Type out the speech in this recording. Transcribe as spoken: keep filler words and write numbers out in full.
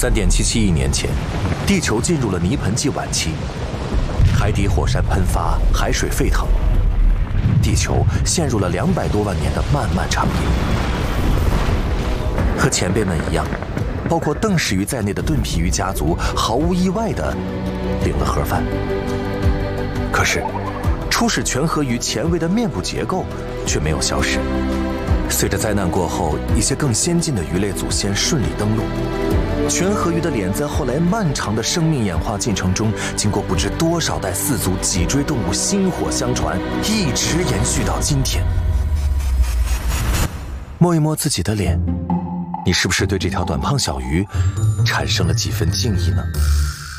三点七七亿年前，地球进入了泥盆纪晚期，海底火山喷发，海水沸腾，地球陷入了两百多万年的漫漫长夜。和前辈们一样，包括邓氏鱼在内的盾皮鱼家族毫无意外地领了盒饭。可是，初始全河鱼前卫的面部结构却没有消失。随着灾难过后，一些更先进的鱼类祖先顺利登陆，全河鱼的脸在后来漫长的生命演化进程中，经过不知多少代四足脊椎动物薪火相传，一直延续到今天。摸一摸自己的脸，你是不是对这条短胖小鱼产生了几分敬意呢？